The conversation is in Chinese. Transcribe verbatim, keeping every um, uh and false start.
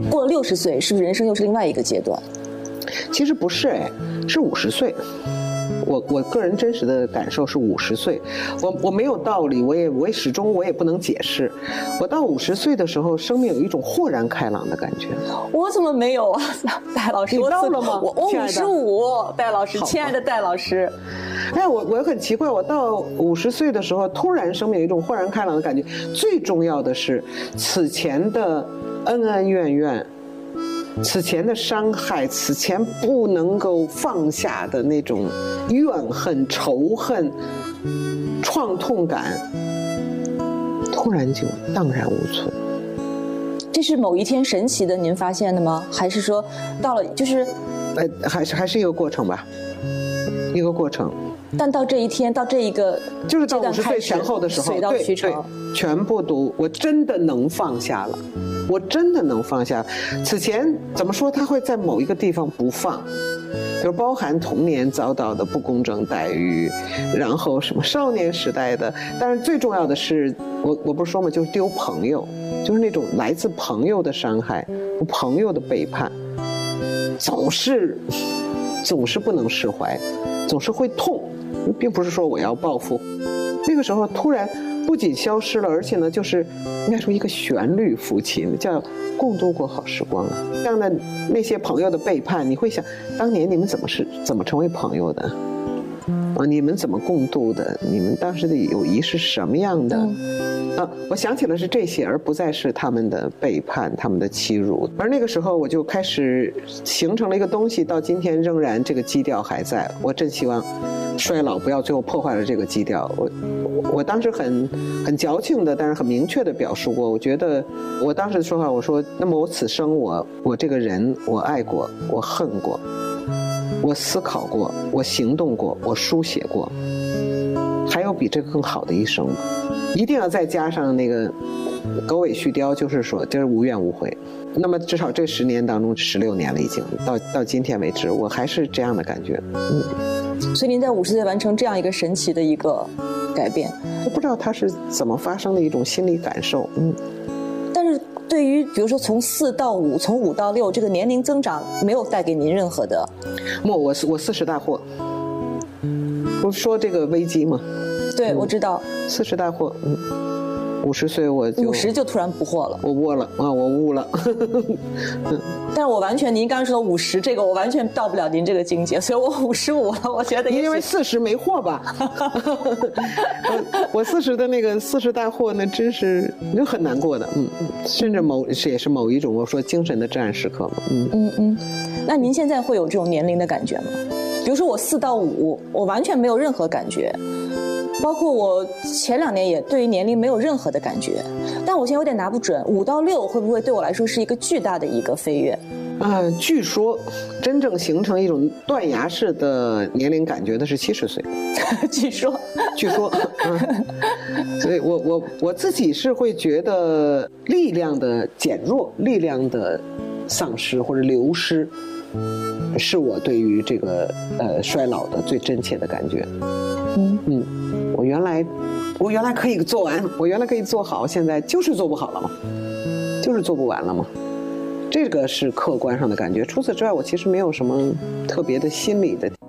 过了六十岁，是不是人生又是另外一个阶段？ 其实不是哎，是五十岁。我我个人真实的感受是五十岁，我我没有道理，我也我也始终我也不能解释。我到五十岁的时候，生命有一种豁然开朗的感觉。 我怎么没有啊，戴老师？ 你到了吗？ 我我五十五，戴老师，亲爱的戴老师。 哎，我我很奇怪，我到五十岁的时候，突然生命有一种豁然开朗的感觉。最重要的是，此前的恩恩怨怨。此前的伤害，此前不能够放下的那种怨恨、仇恨、创痛感，突然就荡然无存。 这是某一天神奇的您发现的吗？还是说到了就是， 呃，还是还是一个过程吧，一个过程。 但到这一天，到这一个就是到五十岁前后的时候， 水到渠成， 全部都我真的能放下了。我真的能放下。此前怎么说，他会在某一个地方不放，比如包含童年遭到的不公正待遇，然后什么少年时代的，但是最重要的是，我我不是说嘛，就是丢朋友，就是那种来自朋友的伤害，朋友的背叛，总是总是不能释怀，总是会痛，并不是说我要报复。那个时候突然不仅消失了，而且呢，就是应该说一个旋律浮起，叫共度过好时光啊。这样的那些朋友的背叛，你会想，当年你们怎么是怎么成为朋友的？啊，你们怎么共度的？你们当时的友谊是什么样的？嗯、啊，我想起了是这些，而不再是他们的背叛、他们的欺辱。而那个时候，我就开始形成了一个东西，到今天仍然这个基调还在。我真希望衰老不要最后破坏了这个基调。我我当时很很矫情的，但是很明确的表述过，我觉得我当时的说法，我说，那么我此生我我这个人，我爱过，我恨过，我思考过，我行动过，我书写过，还有比这个更好的一生吗？一定要再加上那个狗尾续貂，就是说就是无怨无悔。那么至少这十年当中，十六年了已经到到今天为止，我还是这样的感觉。嗯。 所以您在五十岁完成这样一个神奇的一个改变， 我不知道它是怎么发生的一种心理感受。嗯， 但是对于比如说从四到五，从五到六这个年龄增长，没有带给您任何的。 莫我我四十大祸，不是说这个危机吗？ 对，嗯、我知道。 四十大祸，嗯。五十岁我就五十就突然不惑了， 我悟了啊，我悟了。 但是我完全，您刚刚说的五十这个，我完全到不了您这个境界，所以我五十五了，我觉得因为四十没货吧。我我四十的那个四十大祸，那真是就很难过的，嗯，甚至某也是某一种我说精神的至暗时刻嘛，嗯嗯嗯。那您现在会有这种年龄的感觉吗？比如说我四到五，我完全没有任何感觉。包括我前两年也对于年龄没有任何的感觉，但我现在有点拿不准，五到六会不会对我来说是一个巨大的一个飞跃？ 呃，据说真正形成一种断崖式的年龄感觉的是七十岁。 据说， 据说，嗯，所以我我我自己是会觉得力量的减弱、力量的丧失或者流失，是我对于这个呃衰老的最真切的感觉。嗯嗯。我原来，我原来可以做完，我原来可以做好，现在就是做不好了嘛，就是做不完了嘛，这个是客观上的感觉。除此之外，我其实没有什么特别的心理的。